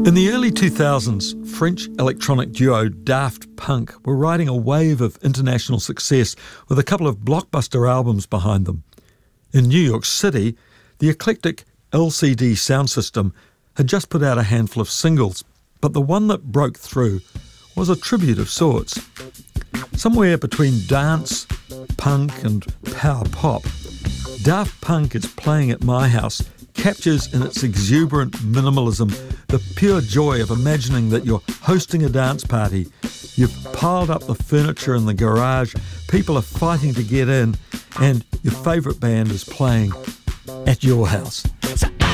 In the early 2000s, French electronic duo Daft Punk were riding a wave of international success with a couple of blockbuster albums behind them. In New York City, the eclectic LCD Soundsystem had just put out a handful of singles, but the one that broke through was a tribute of sorts. Somewhere between dance, punk and power pop, Daft Punk is Playing at My House captures in its exuberant minimalism the pure joy of imagining that you're hosting a dance party. You've piled up the furniture in the garage, people are fighting to get in, and your favourite band is playing at your house.